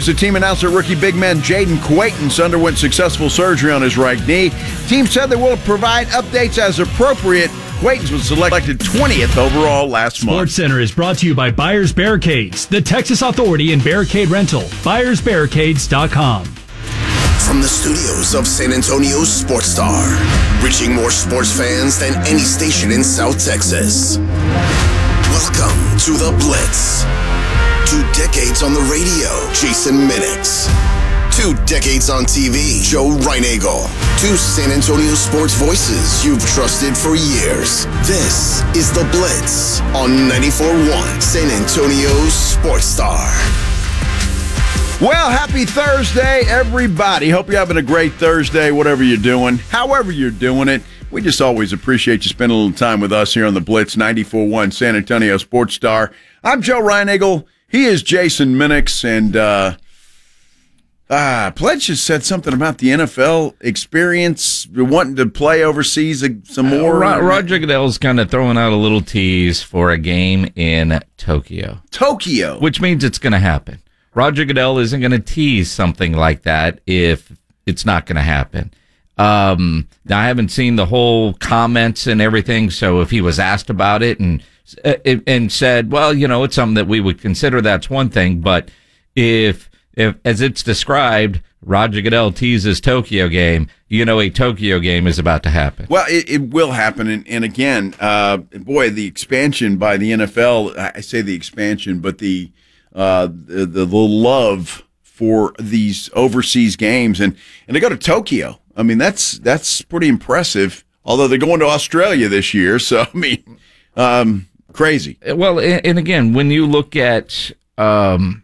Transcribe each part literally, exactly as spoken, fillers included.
News, the team announced that rookie big man Jaden Quaitance underwent successful surgery on his right knee. Team said they will provide updates as appropriate. Quaitance was selected twentieth overall last month. Sports Center is brought to you by Buyers Barricades, the Texas Authority in Barricade Rental. Buyers Barricades dot com. From the studios of San Antonio's Sports Star, reaching more sports fans than any station in South Texas. Welcome to The Blitz. Two decades on the radio, Jason Minix. Two decades on T V, Joe Reinagel. Two San Antonio sports voices you've trusted for years. This is The Blitz on ninety-four point one San Antonio's Sports Star. Well, happy Thursday, everybody. Hope you're having a great Thursday, whatever you're doing, however you're doing it. We just always appreciate you spending a little time with us here on The Blitz, ninety-four point one San Antonio Sports Star. I'm Joe Reinagel. He is Jason Minix, and uh, uh, Pledge just said something about the N F L experience, wanting to play overseas some more. Uh, Roger Goodell's kind of throwing out a little tease for a game in Tokyo. Tokyo. Which means it's going to happen. Roger Goodell isn't going to tease something like that if it's not going to happen. Um, now, I haven't seen the whole comments and everything, so if he was asked about it and and said, well, you know, it's something that we would consider, that's one thing, but if, if as it's described, Roger Goodell teases Tokyo game, you know a Tokyo game is about to happen. Well, it, it will happen, and, and again, uh, boy, the expansion by the N F L, I say the expansion, but the uh, the, the, the love for these overseas games, and, and to go to Tokyo, I mean, that's that's pretty impressive, although they're going to Australia this year, so, I mean, um, crazy. Well, and again, when you look at um,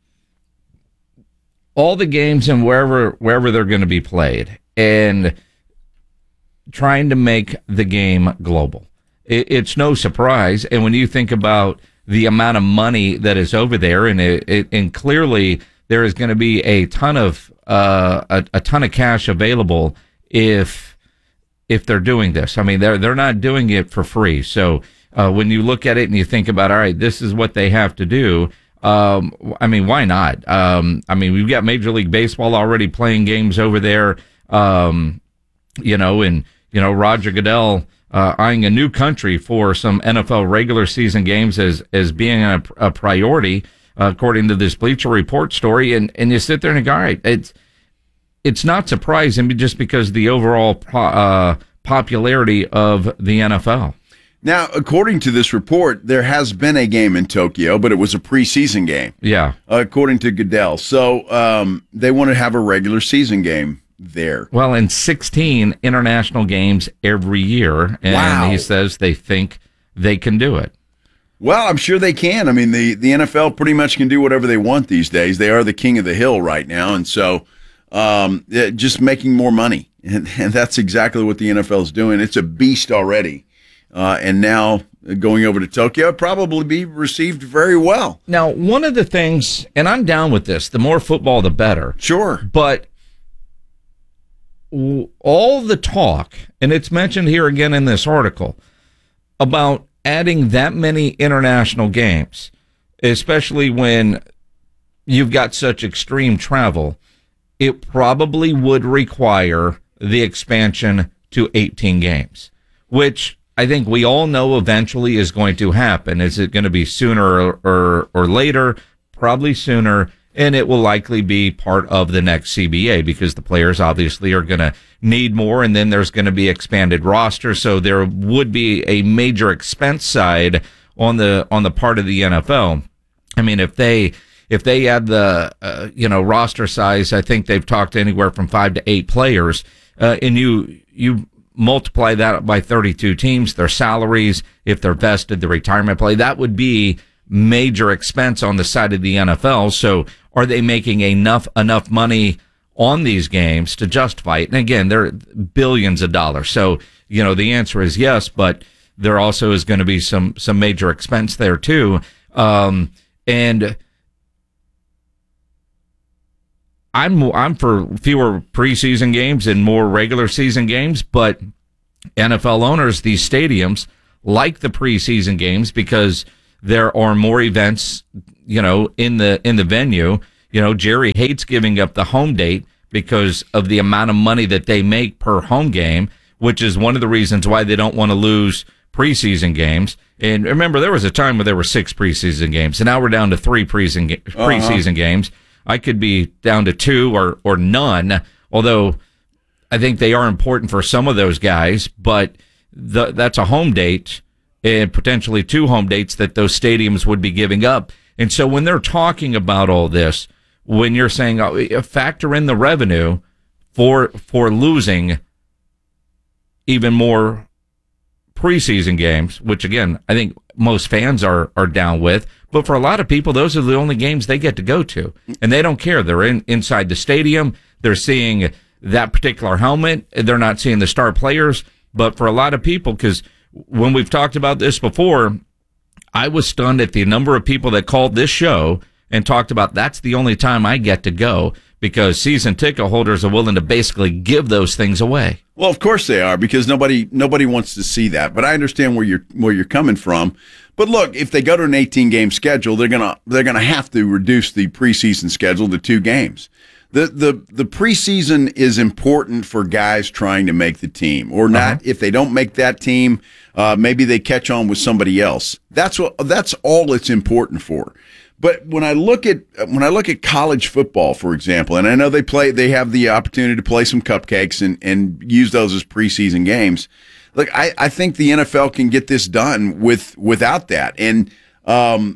all the games and wherever wherever they're going to be played, and trying to make the game global, it, it's no surprise. And when you think about the amount of money that is over there, and it, it, and clearly there is going to be a ton of uh, a, a ton of cash available if if they're doing this. I mean, they're they're not doing it for free, so. Uh, when you look at it and you think about, all right, this is what they have to do, um, I mean, why not? Um, I mean, we've got Major League Baseball already playing games over there, um, you know, and, you know, Roger Goodell uh, eyeing a new country for some N F L regular season games as, as being a, a priority, uh, according to this Bleacher Report story. And, and you sit there and go, all right, it's, it's not surprising just because of the overall uh, popularity of the N F L. Now, according to this report, there has been a game in Tokyo, but it was a preseason game. Yeah. Uh, according to Goodell. So um, they want to have a regular season game there. Well, in sixteen international games every year. And wow. He says they think they can do it. Well, I'm sure they can. I mean, the, the N F L pretty much can do whatever they want these days. They are the king of the hill right now. And so um, just making more money. And, and that's exactly what the N F L is doing. It's a beast already. Uh, and now going over to Tokyo, probably be received very well. Now, one of the things, and I'm down with this, the more football, the better. Sure. But all the talk, and it's mentioned here again in this article, about adding that many international games, especially when you've got such extreme travel, it probably would require the expansion to eighteen games, which I think we all know eventually is going to happen. Is it going to be sooner or, or, or later? Probably sooner, and it will likely be part of the next C B A because the players obviously are going to need more, and then there's going to be expanded roster, so there would be a major expense side on the on the part of the N F L. I mean, if they if they add the uh, you know roster size, I think they've talked anywhere from five to eight players, uh, and you you. multiply that by thirty-two teams, their salaries, if they're vested, the retirement play, that would be major expense on the side of the N F L. So are they making enough enough money on these games to justify it? And again, they're billions of dollars. So, you know, the answer is yes, but there also is going to be some some major expense there too. Um, and I'm I'm for fewer preseason games and more regular season games, but N F L owners, these stadiums, like the preseason games because there are more events, you know, in the in the venue. You know, Jerry hates giving up the home date because of the amount of money that they make per home game, which is one of the reasons why they don't want to lose preseason games. And remember, there was a time where there were six preseason games, and now we're down to three preseason, ga- uh-huh. preseason games. I could be down to two or, or none, although I think they are important for some of those guys, but the, that's a home date and potentially two home dates that those stadiums would be giving up. And so when they're talking about all this, when you're saying oh, factor in the revenue for for losing even more preseason games, which again, I think most fans are, are down with, but for a lot of people, those are the only games they get to go to, and they don't care. They're in, inside the stadium. They're seeing that particular helmet. They're not seeing the star players, but for a lot of people, because when we've talked about this before, I was stunned at the number of people that called this show and talked about that's the only time I get to go, because season ticket holders are willing to basically give those things away. Well, of course they are, because nobody nobody wants to see that. But I understand where you're where you're coming from. But look, if they go to an eighteen game schedule, they're gonna they're gonna have to reduce the preseason schedule to two games. The the the preseason is important for guys trying to make the team, or not. Uh-huh. If they don't make that team, uh, maybe they catch on with somebody else. That's what that's all it's important for. But when I look at when I look at college football, for example, and I know they play, they have the opportunity to play some cupcakes and, and use those as preseason games. Look, I, I think the N F L can get this done with without that. And um,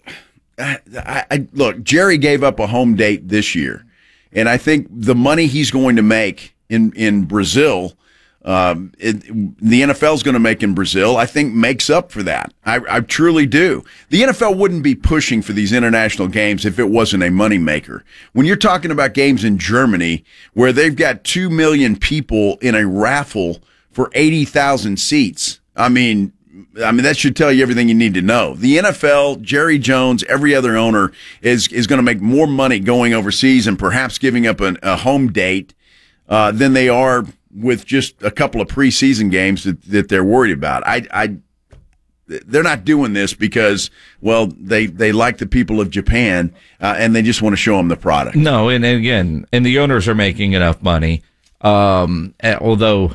I, I look, Jerry gave up a home date this year, and I think the money he's going to make in in Brazil. Um, it, the N F L is going to make in Brazil, I think, makes up for that. I, I truly do. The N F L wouldn't be pushing for these international games if it wasn't a moneymaker. When you're talking about games in Germany where they've got two million people in a raffle for eighty thousand seats, I mean, I mean that should tell you everything you need to know. The N F L, Jerry Jones, every other owner is is going to make more money going overseas and perhaps giving up an, a home date uh, than they are with just a couple of preseason games that, that they're worried about. I, I, they're not doing this because, well, they, they like the people of Japan uh, and they just want to show them the product. No, and again, and the owners are making enough money. Um, although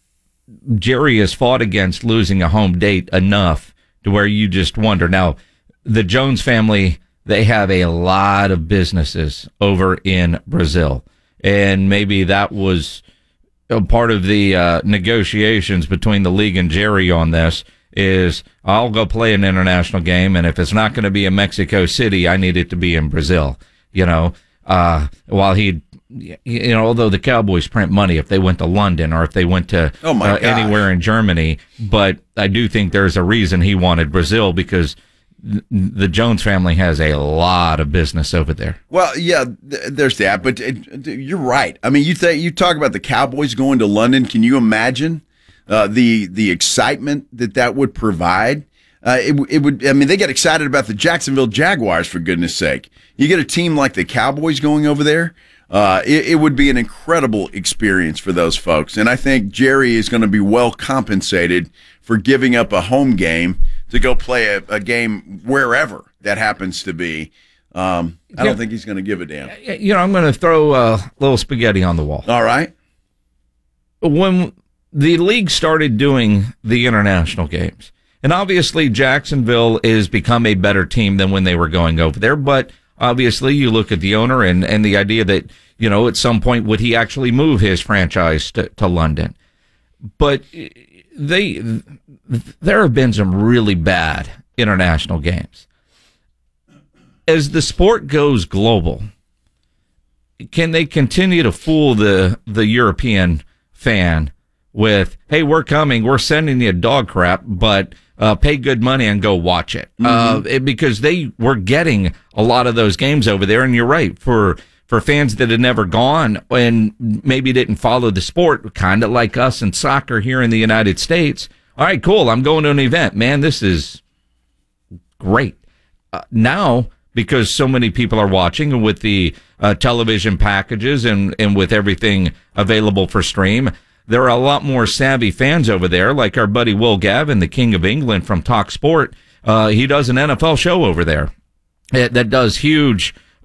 Jerry has fought against losing a home date enough to where you just wonder. Now, the Jones family, they have a lot of businesses over in Brazil, and maybe that was a part of the uh, negotiations between the league and Jerry on this is I'll go play an international game, and if it's not going to be in Mexico City, I need it to be in Brazil. You know, uh, while he, you know, although the Cowboys print money if they went to London or if they went to oh my uh, anywhere in Germany, but I do think there's a reason he wanted Brazil because the Jones family has a lot of business over there. Well, yeah, th- there's that, but it, you're right. I mean, you th- you talk about the Cowboys going to London. Can you imagine uh, the the excitement that that would provide? Uh, it, it would. I mean, they get excited about the Jacksonville Jaguars, for goodness sake. You get a team like the Cowboys going over there. Uh, it, it would be an incredible experience for those folks, and I think Jerry is going to be well compensated for giving up a home game to go play a, a game wherever that happens to be. Um, I don't yeah. think he's going to give a damn. You know, I'm going to throw a little spaghetti on the wall. All right. When the league started doing the international games, and obviously Jacksonville has become a better team than when they were going over there, but obviously you look at the owner and, and the idea that, you know, at some point would he actually move his franchise to, to London? But they... there have been some really bad international games. As the sport goes global, can they continue to fool the, the European fan with, hey, we're coming, we're sending you dog crap, but uh, pay good money and go watch it? Mm-hmm. Uh, it, because they were getting a lot of those games over there, and you're right, for for fans that had never gone and maybe didn't follow the sport, kind of like us in soccer here in the United States. All right, cool. I'm going to an event. Man, this is great. Uh, now, because so many people are watching and with the uh, television packages and, and with everything available for stream, there are a lot more savvy fans over there, like our buddy Will Gavin, the King of England from Talk Sport. Uh, he does an N F L show over there that does huge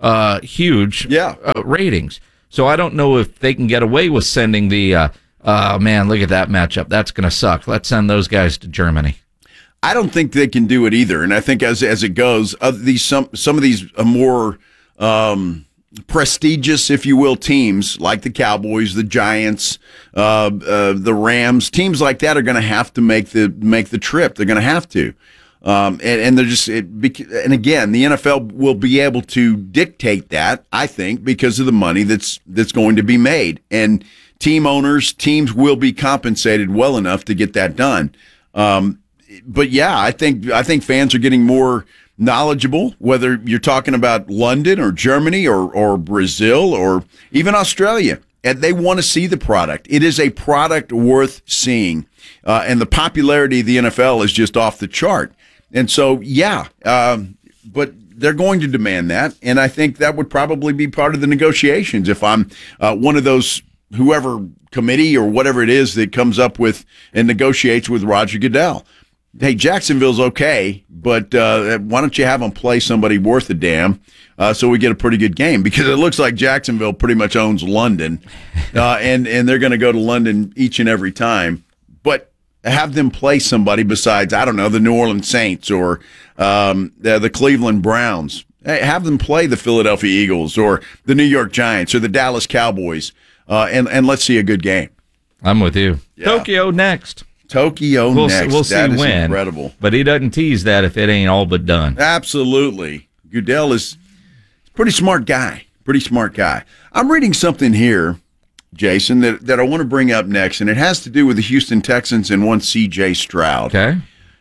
uh, huge Yeah. uh, ratings. So I don't know if they can get away with sending the, uh, uh, man, look at that matchup. That's going to suck. Let's send those guys to Germany. I don't think they can do it either. And I think as as it goes, uh, these some some of these uh, more um, prestigious, if you will, teams like the Cowboys, the Giants, uh, uh, the Rams, teams like that are going to have to make the make the trip. They're going to have to, um, and, and they're just. It, and again, the N F L will be able to dictate that, I think, because of the money that's that's going to be made, and team owners, teams will be compensated well enough to get that done. Um, But yeah, I think I think fans are getting more knowledgeable, whether you're talking about London or Germany or, or Brazil or even Australia. And they want to see the product. It is a product worth seeing. Uh, and the popularity of the N F L is just off the chart. And so, yeah, um, but they're going to demand that. And I think that would probably be part of the negotiations if I'm uh, one of those whoever committee or whatever it is that comes up with and negotiates with Roger Goodell. Hey, Jacksonville's okay, but uh, why don't you have them play somebody worth a damn uh, so we get a pretty good game? Because it looks like Jacksonville pretty much owns London, uh, and, and they're going to go to London each and every time. But have them play somebody besides, I don't know, the New Orleans Saints or um, the, the Cleveland Browns. Hey, have them play the Philadelphia Eagles or the New York Giants or the Dallas Cowboys, uh, and, and let's see a good game. I'm with you. Yeah. Tokyo next. Tokyo We'll, next. we'll see that is when. Incredible. But he doesn't tease that if it ain't all but done. Absolutely. Goodell is a pretty smart guy. Pretty smart guy. I'm reading something here, Jason, that, that I want to bring up next, and it has to do with the Houston Texans and one C J Stroud. Okay.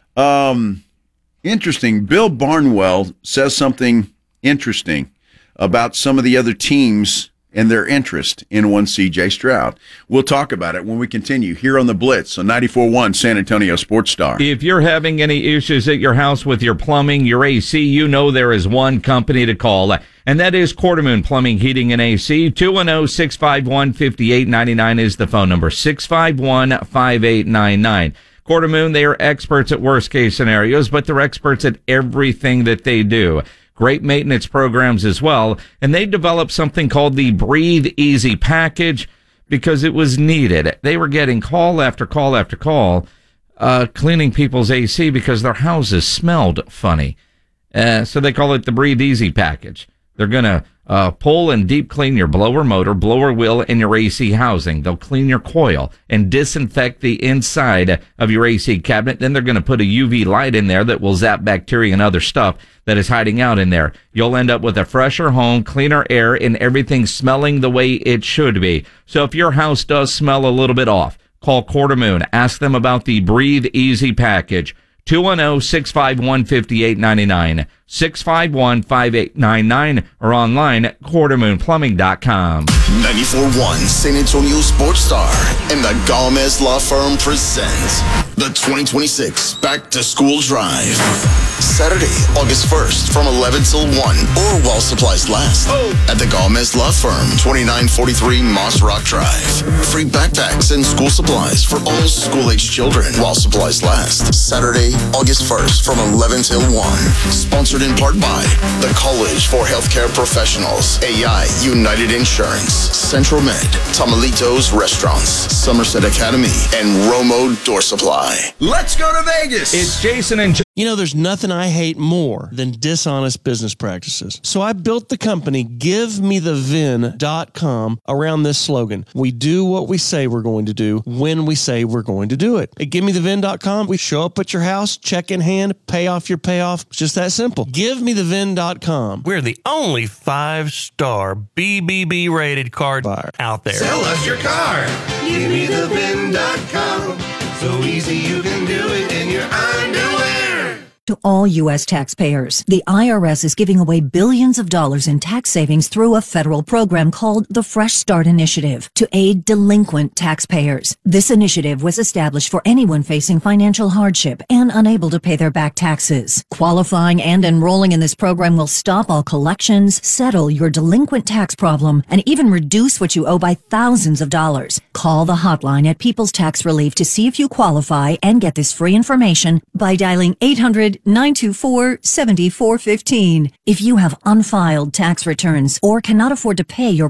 Um, interesting. Bill Barnwell says something interesting about some of the other teams and their interest in one C J Stroud. We'll talk about it when we continue here on the Blitz on ninety-four point one San Antonio Sports Star. If you're having any issues at your house with your plumbing, your A C, you know there is one company to call, and that is Quartermoon Plumbing, Heating, and A C. two one zero, six five one, five eight nine nine is the phone number, six five one, five eight nine nine. Quartermoon, they are experts at worst-case scenarios, but they're experts at everything that they do. Great maintenance programs as well, and they developed something called the Breathe Easy package because it was needed. They were getting call after call after call uh, cleaning people's A C because their houses smelled funny. Uh, so they call it the Breathe Easy package. They're going to uh, pull and deep clean your blower motor, blower wheel, and your A C housing. They'll clean your coil and disinfect the inside of your A C cabinet. Then they're going to put a U V light in there that will zap bacteria and other stuff that is hiding out in there. You'll end up with a fresher home, cleaner air, and everything smelling the way it should be. So if your house does smell a little bit off, call Quartermoon. Ask them about the Breathe Easy package. two one zero, six five one, five eight nine nine, six five one, five eight nine nine, or online at quartermoon plumbing dot com. ninety-four point one San Antonio Sports Star and the Gomez Law Firm present the twenty twenty-six Back to School Drive. Saturday, August first from eleven till one or while supplies last at the Gomez Law Firm, twenty-nine forty-three Moss Rock Drive. Free backpacks and school supplies for all school-age children while supplies last. Saturday, August first from eleven till one. Sponsored in part by the College for Healthcare Professionals, A I United Insurance, Central Med, Tamalitos Restaurants, Somerset Academy, and Romo Door Supply. Let's go to Vegas. It's Jason and J- You know, there's nothing I hate more than dishonest business practices. So I built the company give me the vin dot com around this slogan. We do what we say we're going to do when we say we're going to do it. At give me the vin dot com, we show up at your house, check in hand, pay off your payoff. It's just that simple. give me the vin dot com. We're the only five-star B B B rated card buyer out there. Sell us your car. give me the vin dot com. So easy you can do it in your underwear. To all U S taxpayers, the I R S is giving away billions of dollars in tax savings through a federal program called the Fresh Start Initiative to aid delinquent taxpayers. This initiative was established for anyone facing financial hardship and unable to pay their back taxes. Qualifying and enrolling in this program will stop all collections, settle your delinquent tax problem, and even reduce what you owe by thousands of dollars. Call the hotline at People's Tax Relief to see if you qualify and get this free information by dialing eight hundred, hundred, nine two four, seven four one five. If you have unfiled tax returns or cannot afford to pay your